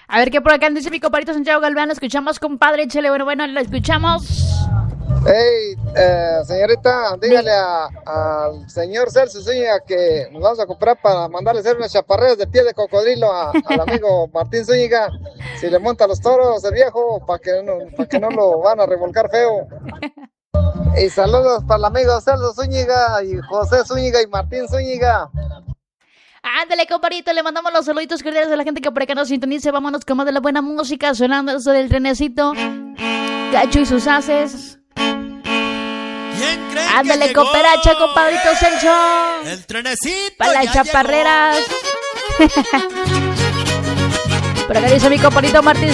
A ver qué por acá dice mi compadrito Santiago Galván. Lo escuchamos, compadre. Échale, bueno, lo escuchamos. Hey, señorita, dígale al señor Celso Zúñiga que nos vamos a comprar para mandarle hacer unas chaparreras de pie de cocodrilo al amigo Martín Zúñiga. Si le monta los toros el viejo, para que no lo van a revolcar feo. Y saludos para el amigo Celso Zúñiga y José Zúñiga y Martín Zúñiga. Ándale, compadrito, le mandamos los saluditos cordiales a la gente que por acá nos sintonice. Vámonos con más de la buena música, sonando eso del trenecito. Gacho y sus haces. Ándale, cooperacha, compadrito Celso. El trenecito. Para las chaparreras. Por acá dice mi compadrito Martín